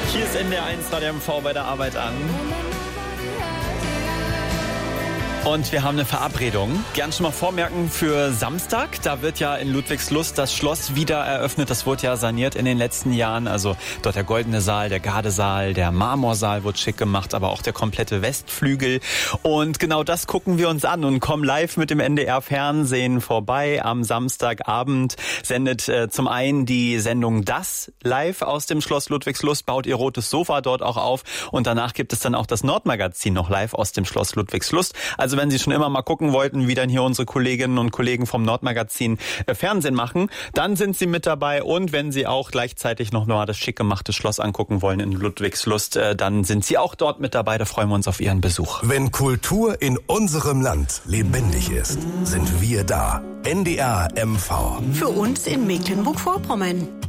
Hier ist NDR1 Radio MV bei der Arbeit an. Und wir haben eine Verabredung. Gern schon mal vormerken für Samstag. Da wird ja in Ludwigslust das Schloss wieder eröffnet. Das wurde ja saniert in den letzten Jahren. Also dort der Goldene Saal, der Gardesaal, der Marmorsaal wurde schick gemacht, aber auch der komplette Westflügel. Und genau das gucken wir uns an und kommen live mit dem NDR Fernsehen vorbei. Am Samstagabend sendet zum einen die Sendung Das live aus dem Schloss Ludwigslust, baut ihr rotes Sofa dort auch auf. Und danach gibt es dann auch das Nordmagazin noch live aus dem Schloss Ludwigslust. Also wenn Sie schon immer mal gucken wollten, wie dann hier unsere Kolleginnen und Kollegen vom Nordmagazin Fernsehen machen, dann sind Sie mit dabei. Und wenn Sie auch gleichzeitig noch mal das schick gemachte Schloss angucken wollen in Ludwigslust, dann sind Sie auch dort mit dabei. Da freuen wir uns auf Ihren Besuch. Wenn Kultur in unserem Land lebendig ist, sind wir da. NDR MV. Für uns in Mecklenburg-Vorpommern.